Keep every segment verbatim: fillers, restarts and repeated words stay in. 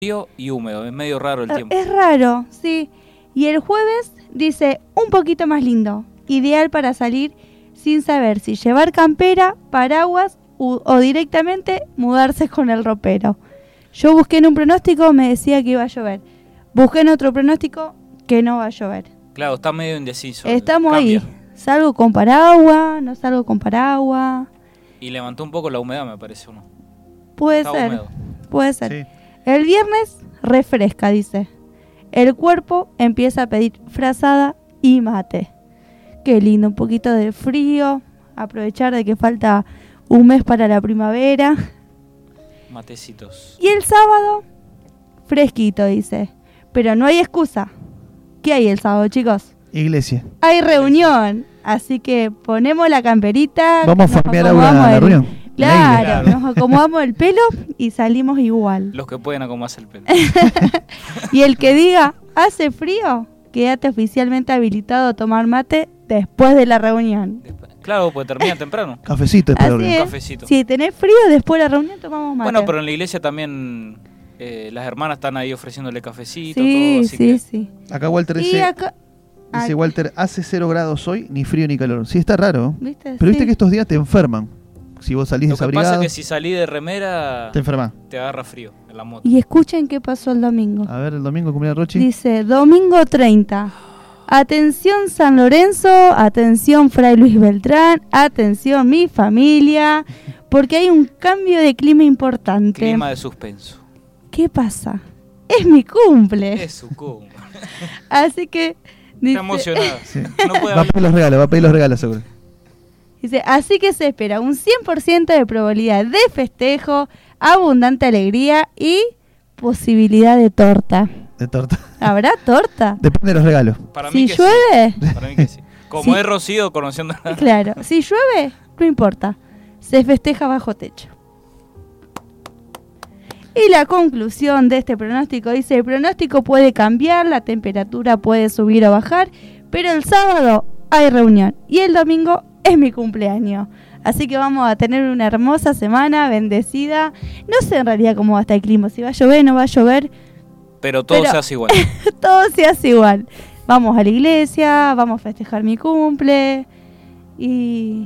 frío y húmedo, es medio raro el tiempo. Es raro, sí. Y el jueves dice un poquito más lindo, ideal para salir sin saber si llevar campera, paraguas u, o directamente mudarse con el ropero. Yo busqué en un pronóstico, me decía que iba a llover. Busqué en otro pronóstico que no va a llover. Claro, está medio indeciso. Estamos Cambia. ahí. Salgo con paraguas, no salgo con paraguas. Y levantó un poco la humedad, me parece uno. Puede Está ser, húmedo. puede ser. Sí. El viernes refresca, dice. El cuerpo empieza a pedir frazada y mate. Qué lindo, un poquito de frío. Aprovechar de que falta un mes para la primavera. Matecitos. Y el sábado, fresquito, dice. Pero no hay excusa. ¿Qué hay el sábado, chicos? Iglesia. Hay reunión. Así que ponemos la camperita. Vamos a nos farmear acomodamos ahora la el- reunión. Claro, Claro. nos acomodamos el pelo y salimos igual. Los que pueden acomodarse el pelo. Y el que diga, hace frío, quédate oficialmente habilitado a tomar mate después de la reunión. Después- Claro, pues termina temprano. Cafecito, Así espero. es. cafecito. Si tenés frío, después de la reunión tomamos mate. Bueno, pero en la iglesia también eh, las hermanas están ahí ofreciéndole cafecito, Sí, todo. Así sí, que sí. Acá Walter Y dice, acá... dice ah, Walter, hace cero grados hoy, ni frío ni calor. Sí, está raro. ¿viste? Pero viste Sí. que estos días te enferman. Si vos salís lo que pasa desabrigado, es que si salí de remera, te enfermas. te agarra frío en la moto. Y escuchen qué pasó el domingo. A ver, el domingo, comunidad Rochi. Dice, domingo treinta. Atención San Lorenzo, atención Fray Luis Beltrán, atención mi familia, porque hay un cambio de clima importante. Clima de suspenso. ¿Qué pasa? Es mi cumple. Es su cumple. Así que dice, Está emocionada. Sí. No puede Va a hablar. pedir los regalos, va a pedir los regalos seguro. dice, así que se espera un cien por ciento de probabilidad de festejo, abundante alegría y posibilidad de torta. De torta. ¿Habrá torta? Depende de los regalos. Para mí Si que llueve, sí. Para mí que sí. Como Sí. es Rocío conociendo a... claro, si llueve, no importa, se festeja bajo techo. Y la conclusión de este pronóstico dice, el pronóstico puede cambiar, la temperatura puede subir o bajar, pero el sábado hay reunión y el domingo es mi cumpleaños. Así que vamos a tener una hermosa semana, bendecida. No sé en realidad cómo va a estar el clima, si va a llover, no va a llover, Pero todo Pero- se hace igual. todo se hace igual. Vamos a la iglesia, vamos a festejar mi cumple y...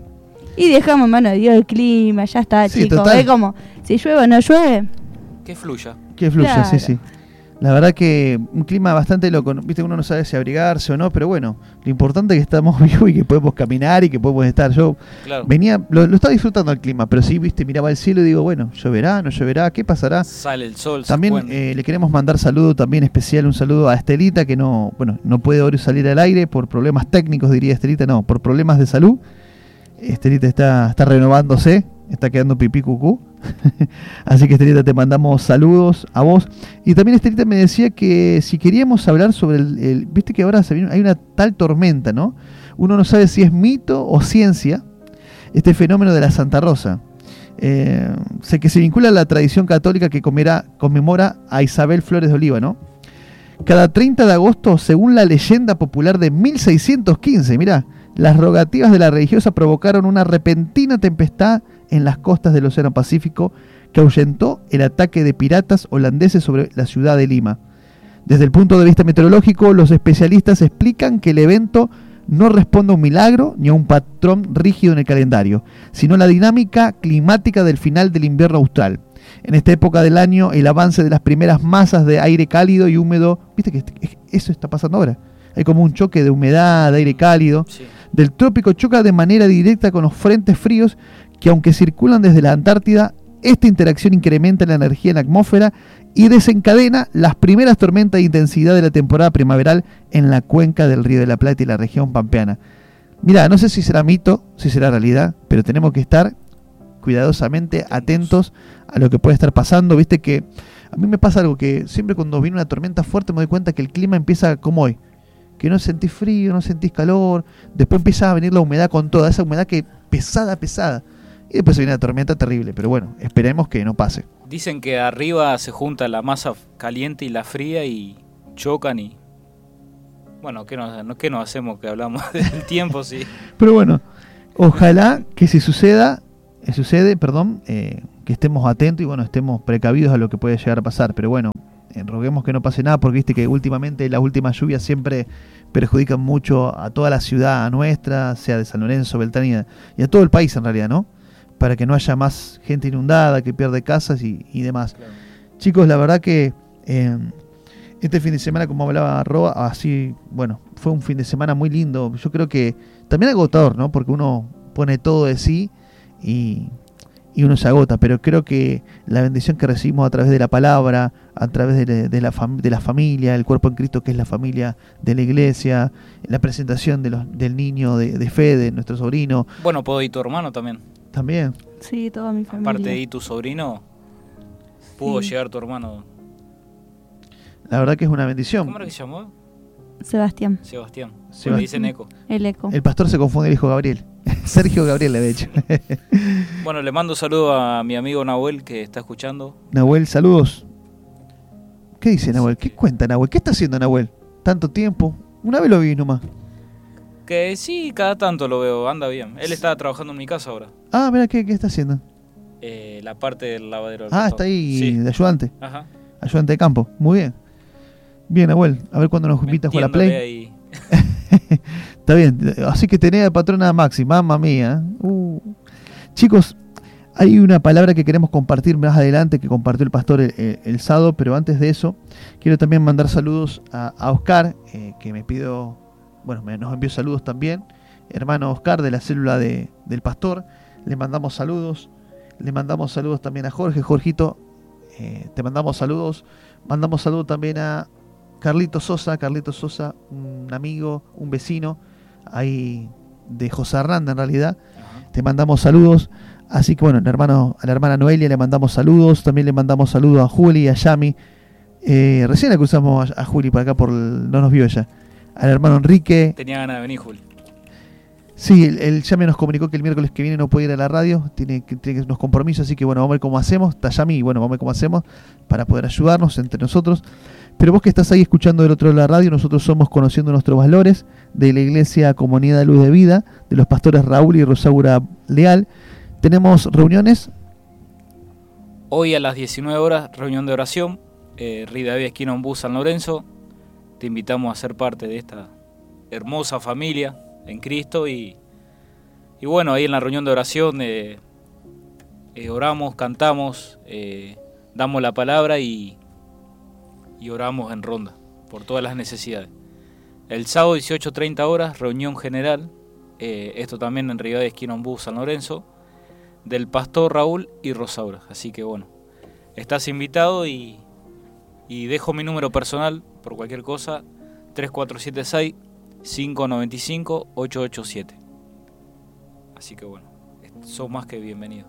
Y dejamos en mano de Dios el clima, ya está, Sí, chicos. total. Es como, si llueve o no llueve. Que fluya. Que fluya, Claro. sí, sí. La verdad que un clima bastante loco. ¿no? Viste, uno no sabe si abrigarse o no, pero bueno, lo importante es que estamos vivos y que podemos caminar y que podemos estar. Yo Claro. venía, lo, lo estaba disfrutando el clima, pero sí, viste, miraba el cielo y digo, bueno, lloverá, no lloverá, ¿qué pasará? Sale el sol. se También esconde. eh, le queremos mandar saludo también especial, un saludo a Estelita, que no, bueno, no puede hoy salir al aire por problemas técnicos, diría Estelita, no, por problemas de salud. Estelita está, está renovándose, está quedando pipí cucú. Así que Estelita, te mandamos saludos a vos. Y también Estelita me decía que si queríamos hablar sobre el, el- viste que ahora se viene- hay una tal tormenta, ¿no? Uno no sabe si es mito o ciencia, este fenómeno de la Santa Rosa. Eh, sé que se vincula a la tradición católica que comera- conmemora a Isabel Flores de Oliva, ¿no? Cada treinta de agosto, según la leyenda popular de mil seiscientos quince, mirá, las rogativas de la religiosa provocaron una repentina tempestad en las costas del Océano Pacífico que ahuyentó el ataque de piratas holandeses sobre la ciudad de Lima. Desde el punto de vista meteorológico, los especialistas explican que el evento no responde a un milagro ni a un patrón rígido en el calendario, sino a la dinámica climática del final del invierno austral. En esta época del año, el avance de las primeras masas de aire cálido y húmedo, viste que eso está pasando ahora. Hay como un choque de humedad, de aire cálido, Sí. del trópico choca de manera directa con los frentes fríos que, aunque circulan desde la Antártida, esta interacción incrementa la energía en la atmósfera y desencadena las primeras tormentas de intensidad de la temporada primaveral en la cuenca del Río de la Plata y la región pampeana. Mirá, no sé si será mito, si será realidad, pero tenemos que estar cuidadosamente atentos a lo que puede estar pasando. Viste que a mí me pasa algo que siempre cuando viene una tormenta fuerte me doy cuenta que el clima empieza como hoy, que no sentís frío, no sentís calor, después empieza a venir la humedad con toda esa humedad que pesada, pesada, y después viene la tormenta terrible, pero bueno, esperemos que no pase. Dicen que arriba se junta la masa caliente y la fría y chocan y... Bueno, ¿qué nos, no, ¿qué nos hacemos que hablamos del tiempo? Sí. Pero bueno, ojalá que si suceda, eh, sucede, perdón, eh, que estemos atentos y bueno, estemos precavidos a lo que puede llegar a pasar. Pero bueno, eh, roguemos que no pase nada, porque viste que últimamente las últimas lluvias siempre perjudican mucho a toda la ciudad, a nuestra, sea de San Lorenzo, Beltrán y a, y a todo el país en realidad, ¿no? Para que no haya más gente inundada, que pierde casas y, y demás. Claro. Chicos, la verdad que eh, este fin de semana, como hablaba Roa, así, bueno, fue un fin de semana muy lindo. Yo creo que también agotador, ¿no? Porque uno pone todo de sí y, y uno se agota, pero creo que la bendición que recibimos a través de la palabra, a través de, de, la, fam- de la familia, el cuerpo en Cristo, que es la familia de la iglesia, la presentación de los, del niño de, de fe, de nuestro sobrino. Bueno, puedo ir tu hermano también. También. Sí, toda mi familia. Aparte de ir tu sobrino, pudo sí. llegar tu hermano. La verdad que es una bendición. ¿Cómo era que se llamó? Sebastián. Sebastián. Sebastián. Le dicen Eco. El Eco. El pastor se confunde, el hijo Gabriel. Sergio Gabriel le había dicho. Bueno, le mando saludo a mi amigo Nahuel que está escuchando. Nahuel, saludos. ¿Qué dice Nahuel? ¿Qué cuenta Nahuel? ¿Qué está haciendo Nahuel? ¿Tanto tiempo? Una vez lo vi nomás. Que sí, cada tanto lo veo, anda bien. Él está trabajando en mi casa ahora. Ah, mira, ¿qué, qué está haciendo? Eh, la parte del lavadero. Del ah, pastor. está ahí Sí. de ayudante. Ajá. Ayudante de campo. Muy bien. Bien, Nahuel. A ver cuándo nos invita a jugar a Play. Ahí. Está bien. Así que tenés de patrona a Maxi. Mamma mía. Uh. Chicos, hay una palabra que queremos compartir más adelante que compartió el pastor el, el, el sábado, pero antes de eso, quiero también mandar saludos a, a Oscar, eh, que me pidió, bueno, me, nos envió saludos también. Hermano Oscar de la célula de, del pastor. Le mandamos saludos. Le mandamos saludos también a Jorge. Jorgito, eh, te mandamos saludos. Mandamos saludos también a Carlito Sosa. Carlito Sosa, un amigo, un vecino ahí de José Arranda en realidad. Uh-huh. Te mandamos saludos. Así que bueno, el hermano, a la hermana Noelia le mandamos saludos. También le mandamos saludos a Juli, a Yami. Eh, recién la cruzamos a, a Juli por acá, por el, no nos vio ella. Al hermano Enrique. Tenía ganas de venir, Juli. Sí, el, el Yami nos comunicó que el miércoles que viene no puede ir a la radio, tiene, tiene unos compromisos, así que bueno, vamos a ver cómo hacemos. Está Yami y bueno, vamos a ver cómo hacemos para poder ayudarnos entre nosotros. Pero vos que estás ahí escuchando del otro lado de la radio, nosotros somos Conociendo Nuestros Valores, de la Iglesia Comunidad de Luz de Vida, de los pastores Raúl y Rosaura Leal. Tenemos reuniones. Hoy a las diecinueve horas, reunión de oración, eh, Rivadavia Esquina Ombú San Lorenzo. Te invitamos a ser parte de esta hermosa familia en Cristo y, y bueno, ahí en la reunión de oración eh, eh, oramos, cantamos, eh, damos la palabra y, y oramos en ronda por todas las necesidades. El sábado dieciocho treinta horas, reunión general, eh, esto también en Rivadavia Esquina Ombú San Lorenzo, del pastor Raúl y Rosaura. Así que bueno, estás invitado y, y dejo mi número personal por cualquier cosa, tres cuatro siete seis, cinco nueve cinco, ocho ocho siete. Así que bueno, sos más que bienvenido.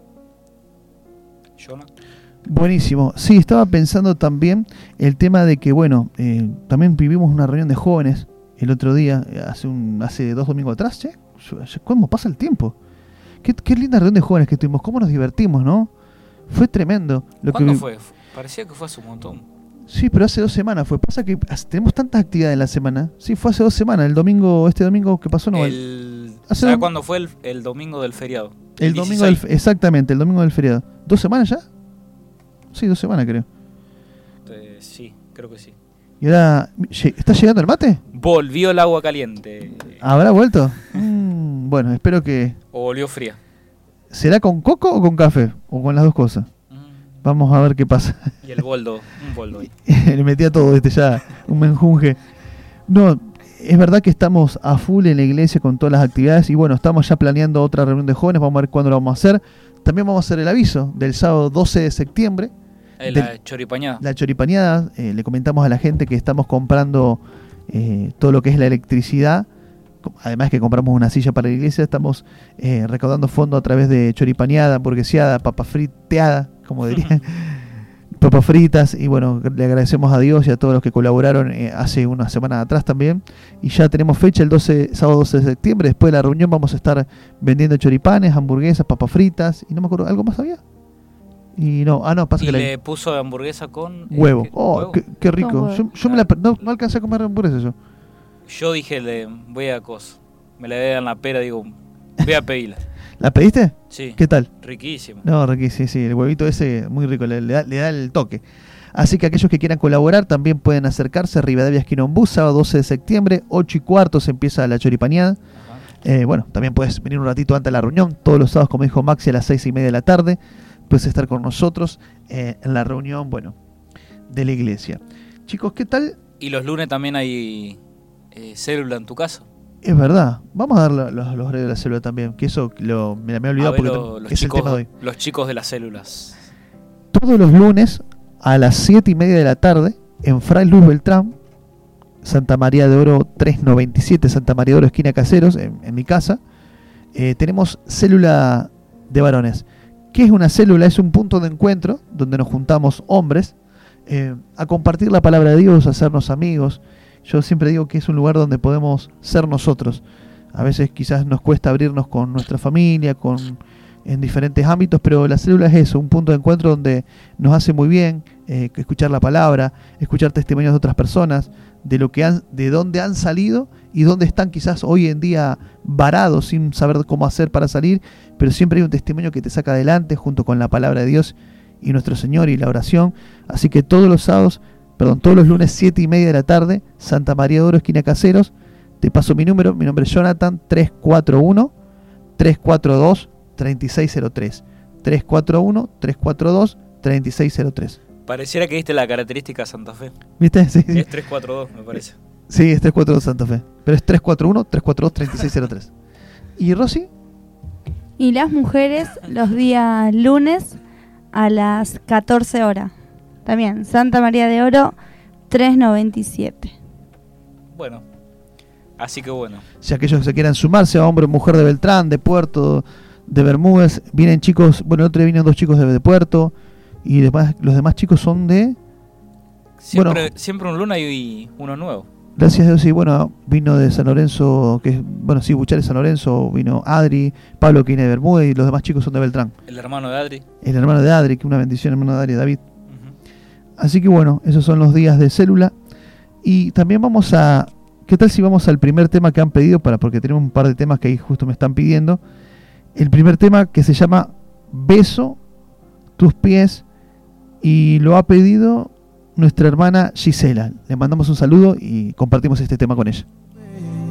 ¿Jonah? Buenísimo. Sí, estaba pensando también el tema de que, bueno, eh, también vivimos una reunión de jóvenes el otro día, hace un hace dos domingos atrás, ¿eh? ¿Cómo pasa el tiempo? Qué, qué linda reunión de jóvenes que tuvimos, cómo nos divertimos, ¿no? Fue tremendo. Lo ¿Cuándo que... fue? Parecía que fue hace un montón. Sí, pero hace dos semanas fue. Pasa que tenemos tantas actividades en la semana. Sí, fue hace dos semanas. El domingo, este domingo que pasó, no. El... ¿Hace ¿Sabes dom... cuándo fue el, el domingo del feriado? El, el domingo del, exactamente, el domingo del feriado. ¿Dos semanas ya? Sí, dos semanas creo. Eh, sí, creo que sí. ¿Y ahora está llegando el mate? Volvió el agua caliente. ¿Habrá vuelto? mm, bueno, espero que... O volvió fría. ¿Será con coco o con café? ¿O con las dos cosas? Mm. Vamos a ver qué pasa. Y el boldo, un boldo ahí. Le metía todo, este ya, un menjunje. No, es verdad que estamos a full en la iglesia con todas las actividades. Y bueno, estamos ya planeando otra reunión de jóvenes. Vamos a ver cuándo lo vamos a hacer. También vamos a hacer el aviso del sábado doce de septiembre. Eh, la de, choripañada. La choripañada. Eh, le comentamos a la gente que estamos comprando eh, todo lo que es la electricidad. Además que compramos una silla para la iglesia. Estamos eh, recaudando fondos a través de choripañada, hamburgueseada, papa friteada, como diría. Papas fritas. Y bueno, le agradecemos a Dios y a todos los que colaboraron eh, hace una semana atrás también. Y ya tenemos fecha el doce, sábado doce de septiembre. Después de la reunión vamos a estar vendiendo choripanes, hamburguesas, papas fritas. Y no me acuerdo, ¿algo más había? Y no, ah no, pasa y que le la... puso hamburguesa con huevo. Eh, oh, huevo. Qué, qué rico. Yo, yo me la, no, no alcancé a comer hamburguesa yo. Yo dije, le voy a cosa. Me la vean la pera, digo, voy a pedirla. ¿La pediste? Sí. ¿Qué tal? Riquísimo. No, riquísimo, sí, sí, el huevito ese muy rico, le, le da, le da el toque. Así que aquellos que quieran colaborar también pueden acercarse a Rivadavia Esquina Ombú, sábado doce de septiembre, ocho y cuarto se empieza la choripaneada. Eh, bueno, también puedes venir un ratito antes de la reunión, todos los sábados, como dijo Maxi, a las seis y media de la tarde. Puedes estar con nosotros eh, en la reunión, bueno, de la iglesia. Chicos, ¿qué tal? Y los lunes también hay eh, célula en tu casa. Es verdad, vamos a dar los, los, los horarios de la célula también, que eso lo, me, me he olvidado A ver, porque lo- tam- los, es el chicos, tema de hoy. los chicos de las células. Todos los lunes a las siete y media de la tarde en Fray Luz Beltrán, Santa María de Oro trescientos noventa y siete, Santa María de Oro esquina Caseros, en, en mi casa, eh, tenemos célula de varones. ¿Qué es una célula? Es un punto de encuentro donde nos juntamos hombres eh, a compartir la palabra de Dios, a hacernos amigos. Yo siempre digo que es un lugar donde podemos ser nosotros. A veces quizás nos cuesta abrirnos con nuestra familia, con en diferentes ámbitos, pero la célula es eso, un punto de encuentro donde nos hace muy bien eh, escuchar la palabra, escuchar testimonios de otras personas, de lo que han, de dónde han salido y dónde están quizás hoy en día varados sin saber cómo hacer para salir, pero siempre hay un testimonio que te saca adelante junto con la palabra de Dios y nuestro Señor y la oración. Así que todos los sábados, perdón, todos los lunes siete y media de la tarde, Santa María de Oro, esquina Caseros. Te paso mi número, mi nombre es Jonathan, tres cuatro uno, tres cuatro dos, tres seis cero tres. tres cuatro uno, tres cuatro dos, tres seis cero tres. Pareciera que diste la característica Santa Fe. ¿Viste? Sí, sí. Es tres cuatro dos, me parece. Sí, es tres cuatro dos Santa Fe. Pero es tres cuatro uno, tres cuatro dos, tres seis cero tres. ¿Y Rosy? Y las mujeres los días lunes a las catorce horas. También, Santa María de Oro trescientos noventa y siete. Bueno, así que bueno. Si aquellos que se quieran sumarse a hombre o mujer de Beltrán, de Puerto, de Bermúdez, vienen chicos, bueno, el otro día vinieron dos chicos de, de Puerto y después, los demás chicos son de... Siempre, Bueno. siempre un lunes hay uno nuevo. Gracias a Dios, sí, bueno, vino de San Lorenzo, que es, bueno, sí, Buchales San Lorenzo, vino Adri, Pablo que viene de Bermúdez y los demás chicos son de Beltrán. El hermano de Adri. El hermano de Adri, que una bendición, hermano de Adri, David. Ujú. Así que bueno, esos son los días de célula. Y también vamos a... ¿Qué tal si vamos al primer tema que han pedido? Para, porque tenemos un par de temas que ahí justo me están pidiendo. El primer tema que se llama Beso tus pies y lo ha pedido nuestra hermana Gisela. Le mandamos un saludo y compartimos este tema con ella.